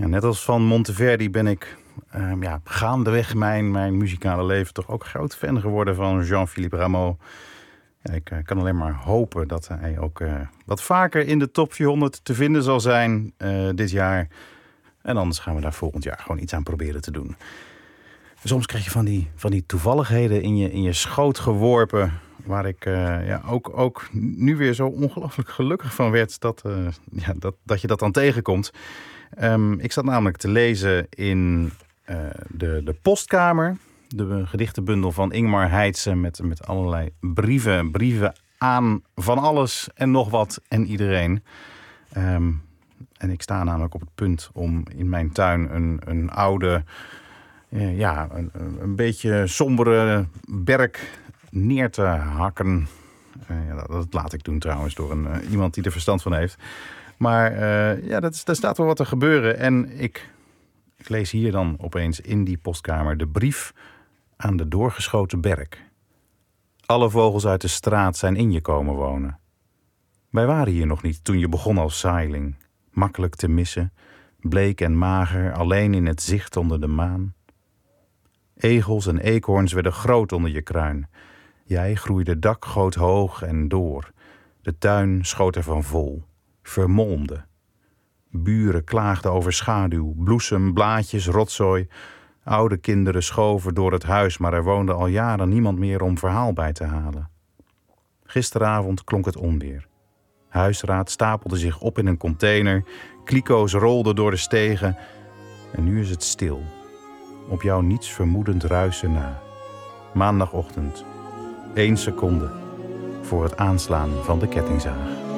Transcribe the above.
Ja, net als van Monteverdi ben ik gaandeweg mijn muzikale leven toch ook groot fan geworden van Jean-Philippe Rameau. Ja, ik kan alleen maar hopen dat hij ook wat vaker in de top 400 te vinden zal zijn dit jaar. En anders gaan we daar volgend jaar gewoon iets aan proberen te doen. Soms krijg je van die toevalligheden in je schoot geworpen, waar ik ook nu weer zo ongelooflijk gelukkig van werd dat je dat dan tegenkomt. Ik zat namelijk te lezen in de Postkamer, de gedichtenbundel van Ingmar Heitse met allerlei brieven aan van alles en nog wat en iedereen. En ik sta namelijk op het punt om in mijn tuin een oude, een beetje sombere berk neer te hakken. Dat laat ik doen trouwens door iemand die er verstand van heeft. Maar daar staat wel wat te gebeuren. En ik lees hier dan opeens in die postkamer de brief aan de doorgeschoten berk. Alle vogels uit de straat zijn in je komen wonen. Wij waren hier nog niet toen je begon als saailing. Makkelijk te missen, bleek en mager, alleen in het zicht onder de maan. Egels en eekhoorns werden groot onder je kruin. Jij groeide dakgoot hoog en door. De tuin schoot ervan vol, vermolmde. Buren klaagden over schaduw, bloesem, blaadjes, rotzooi. Oude kinderen schoven door het huis, maar er woonde al jaren niemand meer om verhaal bij te halen. Gisteravond klonk het onweer. Huisraad stapelde zich op in een container, kliko's rolden door de stegen en nu is het stil. Op jouw niets vermoedend ruisen na. Maandagochtend, 1 seconde voor het aanslaan van de kettingzaag.